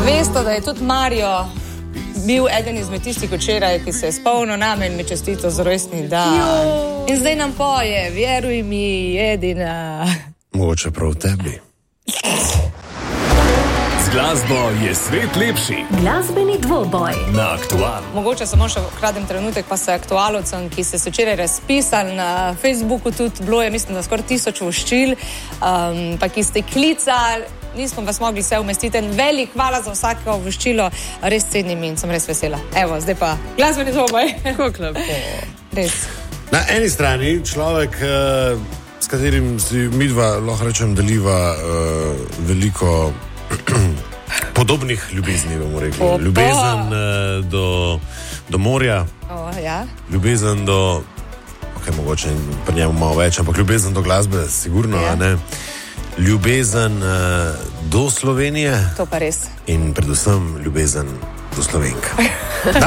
Vesto, da je tudi Mario bil eden izmed tistih včeraj, ki se je spomnil name in mi čestito z rojstni dan. In zdaj nam poje, vjeruj mi, jedina. Mogoče prav tebi. Z glasbo je svet lepši. Glasbeni dvoboj Na Aktualu. Mogoče samo še kradem trenutek, pa se aktualovcem, ki se včeraj razpisali na Facebooku, tudi bilo je, mislim, da skoraj 1000 voščil, pa ki ste klicali, nismo vas mogli vse umestiti. Velik hvala za vsako voščilo, res cenim in sem res vesela. Evo, zdaj pa glasbeni dvoboj. Kako lepo. Res. Na eni strani človek, s katerim si midva, lahko rečem, deliva veliko podobnih ljubezni, bomo rekli. Opa. Ljubezen do morja, Ja. ljubezen do, mogoče pri njemu malo več, ampak ljubezen do glasbe, sigurno, Ja. a ne? Ljubezen do Slovenije To pa res. in predvsem ljubezen do Slovenk.